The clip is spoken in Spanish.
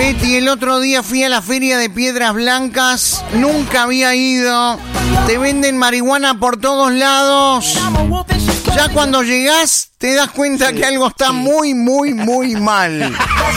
Leti, el otro día fui a la feria de Piedras Blancas, nunca había ido, te venden marihuana por todos lados, ya cuando llegás te das cuenta que algo está muy, muy, muy mal.